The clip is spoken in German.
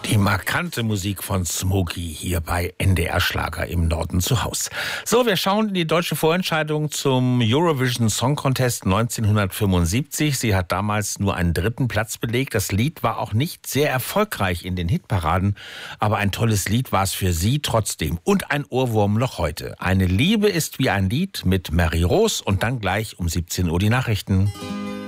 Die markante Musik von Smokey hier bei NDR Schlager im Norden zu Haus. So, wir schauen in die deutsche Vorentscheidung zum Eurovision Song Contest 1975. Sie hat damals nur einen 3. Platz belegt. Das Lied war auch nicht sehr erfolgreich in den Hitparaden, aber ein tolles Lied war es für sie trotzdem. Und ein Ohrwurm noch heute. Eine Liebe ist wie ein Lied mit Mary Rose und dann gleich um 17 Uhr die Nachrichten.